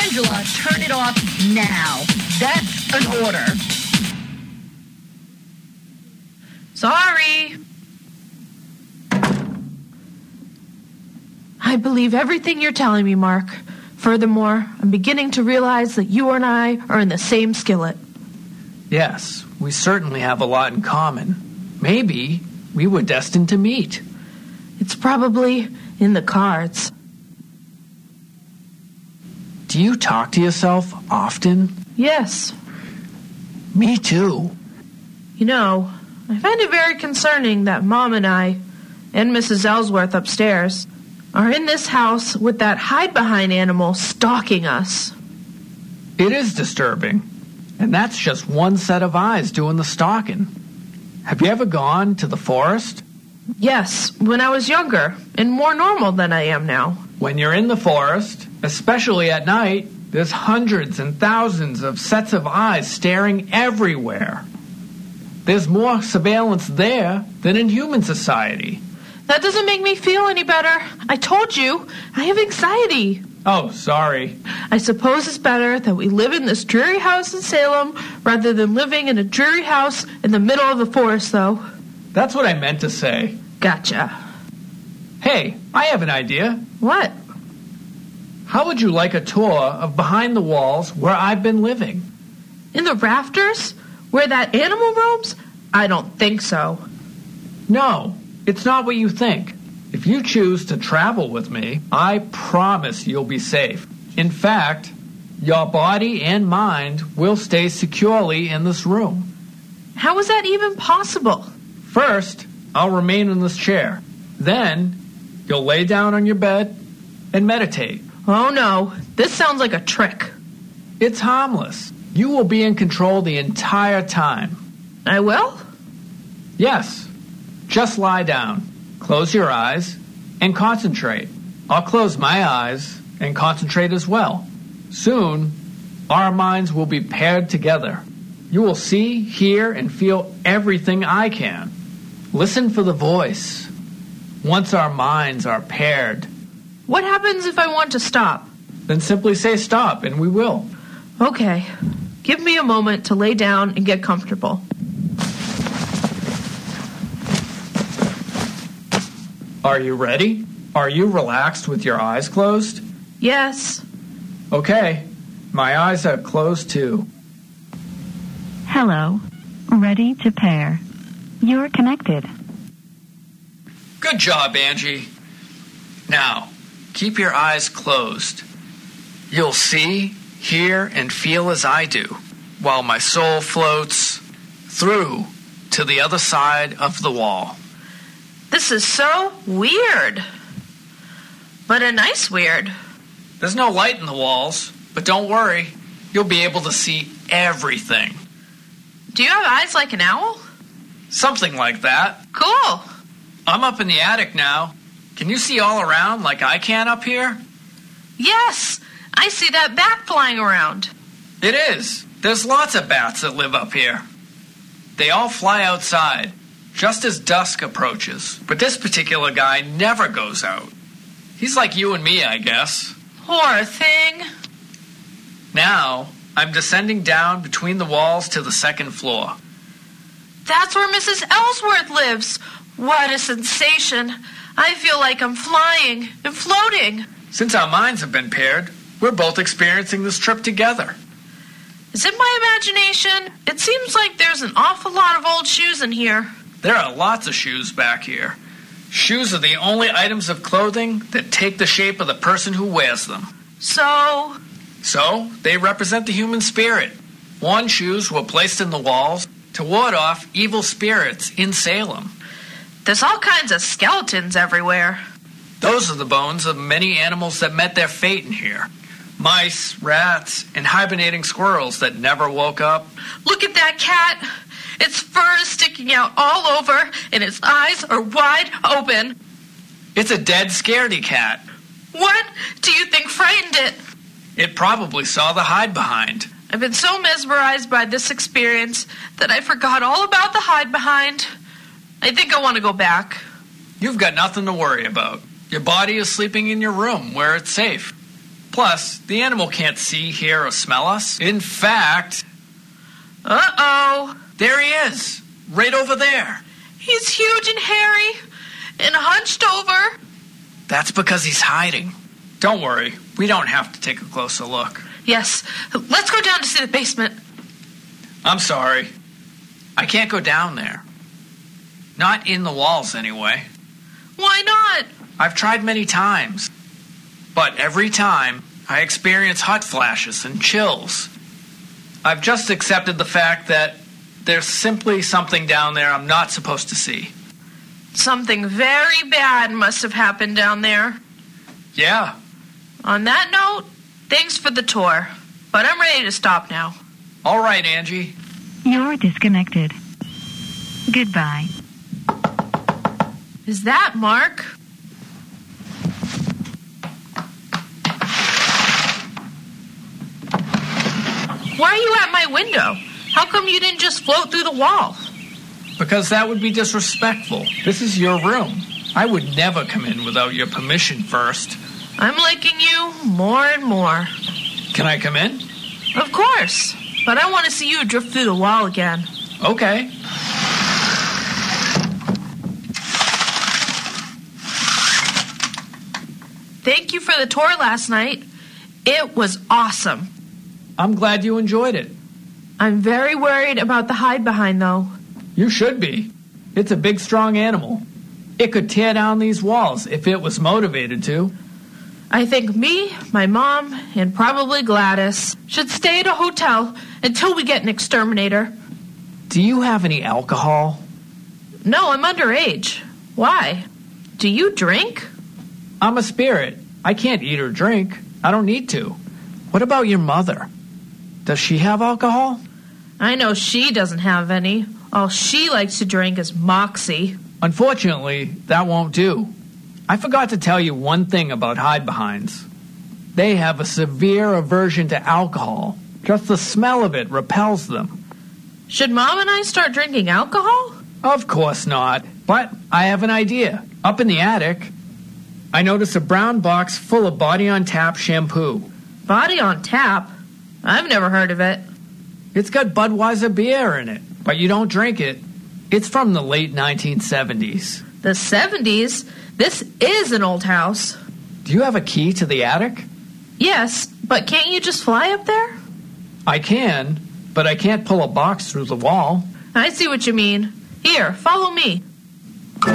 Angela, turn it off now. That's an order. Sorry. I believe everything you're telling me, Mark. Furthermore, I'm beginning to realize that you and I are in the same skillet. Yes, we certainly have a lot in common. Maybe we were destined to meet. It's probably in the cards. Do you talk to yourself often? Yes. Me too. You know, I find it very concerning that Mom and I, and Mrs. Ellsworth upstairs, are in this house with that hide-behind animal stalking us. It is disturbing. And that's just one set of eyes doing the stalking. Have you ever gone to the forest? Yes, when I was younger, and more normal than I am now. When you're in the forest, especially at night, there's hundreds and thousands of sets of eyes staring everywhere. There's more surveillance there than in human society. That doesn't make me feel any better. I told you, I have anxiety. Oh, sorry. I suppose it's better that we live in this dreary house in Salem rather than living in a dreary house in the middle of the forest, though. That's what I meant to say. Gotcha. Hey, I have an idea. What? How would you like a tour of behind the walls where I've been living? In the rafters? Where that animal roams? I don't think so. No, it's not what you think. If you choose to travel with me, I promise you'll be safe. In fact, your body and mind will stay securely in this room. How is that even possible? First, I'll remain in this chair. Then, you'll lay down on your bed and meditate. Oh no, this sounds like a trick. It's harmless. You will be in control the entire time. I will? Yes. Just lie down. Close your eyes and concentrate. I'll close my eyes and concentrate as well. Soon, our minds will be paired together. You will see, hear, and feel everything I can. Listen for the voice. Once our minds are paired, What happens if I want to stop? then simply say stop, and we will. Okay. Give me a moment to lay down and get comfortable. Are you ready? Are you relaxed with your eyes closed? Yes. Okay. My eyes are closed too. Hello. Ready to pair. You're connected. Good job, Angie. Now, keep your eyes closed. You'll see, hear, and feel as I do, while my soul floats through to the other side of the wall. This is so weird. But a nice weird. There's no light in the walls, but don't worry. You'll be able to see everything. Do you have eyes like an owl? Something like that. Cool. I'm up in the attic now. Can you see all around like I can up here? Yes. I see that bat flying around. It is. There's lots of bats that live up here. They all fly outside, just as dusk approaches. But this particular guy never goes out. He's like you and me, I guess. Poor thing. Now, I'm descending down between the walls to the second floor. That's where Mrs. Ellsworth lives. What a sensation. I feel like I'm flying and floating. Since our minds have been paired, we're both experiencing this trip together. Is it my imagination? It seems like there's an awful lot of old shoes in here. There are lots of shoes back here. Shoes are the only items of clothing that take the shape of the person who wears them. So, they represent the human spirit. Worn shoes were placed in the walls to ward off evil spirits in Salem. there's all kinds of skeletons everywhere. Those are the bones of many animals that met their fate in here. Mice, rats, and hibernating squirrels that never woke up. Look at that cat. Its fur is sticking out all over, and its eyes are wide open. It's a dead scaredy cat. What do you think frightened it? It probably saw the hide behind. I've been so mesmerized by this experience that I forgot all about the hide behind. I think I want to go back. You've got nothing to worry about. Your body is sleeping in your room where it's safe. Plus, the animal can't see, hear, or smell us. In fact... Uh-oh. There he is, right over there. He's huge and hairy and hunched over. That's because he's hiding. Don't worry, we don't have to take a closer look. Yes, let's go down to see the basement. I'm sorry. I can't go down there. Not in the walls, anyway. Why not? I've tried many times. But every time, I experience hot flashes and chills. I've just accepted the fact that there's simply something down there I'm not supposed to see. Something very bad must have happened down there. Yeah. On that note, thanks for the tour. But I'm ready to stop now. All right, Angie. You're disconnected. Goodbye. Is that Mark? Why are you at my window? How come you didn't just float through the wall? Because that would be disrespectful. This is your room. I would never come in without your permission first. I'm liking you more and more. Can I come in? Of course. But I want to see you drift through the wall again. Okay. Thank you for the tour last night. It was awesome. I'm glad you enjoyed it. I'm very worried about the hide-behind, though. You should be. It's a big, strong animal. It could tear down these walls if it was motivated to. I think me, my mom, and probably Gladys should stay at a hotel until we get an exterminator. Do you have any alcohol? No, I'm underage. Why? Do you drink? I'm a spirit. I can't eat or drink. I don't need to. What about your mother? Does she have alcohol? I know she doesn't have any. All she likes to drink is Moxie. Unfortunately, that won't do. I forgot to tell you one thing about hide-behinds. They have a severe aversion to alcohol. Just the smell of it repels them. Should Mom and I start drinking alcohol? Of course not. But I have an idea. Up in the attic, I noticed a brown box full of Body on Tap shampoo. Body on Tap? I've never heard of it. It's got Budweiser beer in it, but you don't drink it. It's from the late 1970s. The 70s? This is an old house. Do you have a key to the attic? Yes, but can't you just fly up there? I can, but I can't pull a box through the wall. I see what you mean. Here, follow me.